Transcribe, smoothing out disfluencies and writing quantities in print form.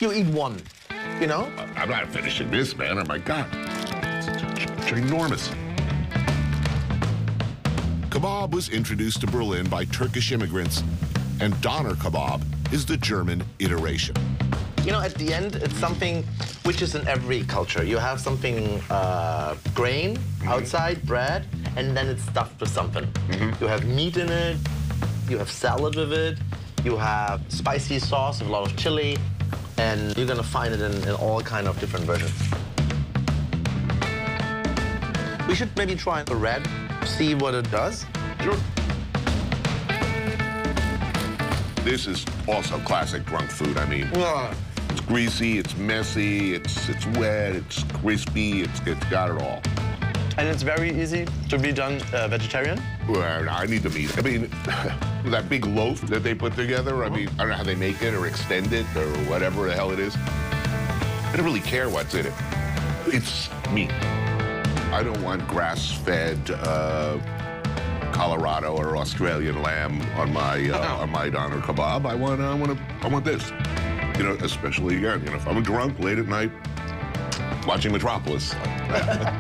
You eat one, you know? I'm not finishing this, man. Oh, my God. It's ginormous. Kebab was introduced to Berlin by Turkish immigrants, and doner kebab is the German iteration. You know, at the end, it's something which is in every culture. You have something grain outside, bread, and then it's stuffed with something. You have meat in it, you have salad with it, you have spicy sauce with a lot of chili, and you're gonna find it in all kind of different versions. We should maybe try the red, see what it does. Sure. This is also classic drunk food. I mean, it's greasy, it's messy, it's wet, it's crispy, it's got it all. And it's very easy to be done vegetarian? Well, I need the meat. I mean, that big loaf that they put together, I mean, I don't know how they make it or extend it or whatever the hell it is. I don't really care what's in it. It's meat. I don't want grass-fed Colorado or Australian lamb on my doner kebab. I want this. You know, especially again, you know, if I'm drunk late at night watching Metropolis.